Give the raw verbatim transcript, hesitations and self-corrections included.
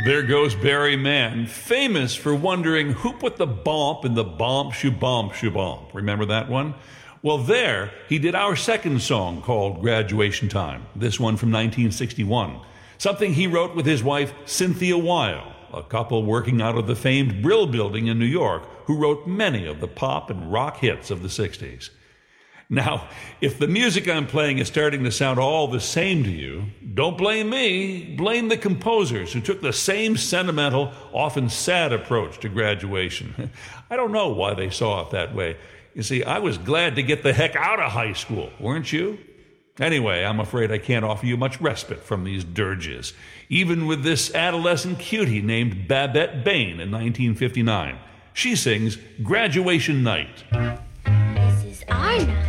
There goes Barry Mann, famous for wondering who put the bomp in the bomp shubomp shubomp. Remember that one? Well, there he did our second song called Graduation Time, this one from nineteen sixty-one, something he wrote with his wife Cynthia Weil, a couple working out of the famed Brill Building in New York, who wrote many of the pop and rock hits of the sixties. Now, if the music I'm playing is starting to sound all the same to you, don't blame me. Blame the composers who took the same sentimental, often sad approach to graduation. I don't know why they saw it that way. You see, I was glad to get the heck out of high school, weren't you? Anyway, I'm afraid I can't offer you much respite from these dirges, even with this adolescent cutie named Babette Bain in nineteen fifty-nine. She sings Graduation Night. This is our night.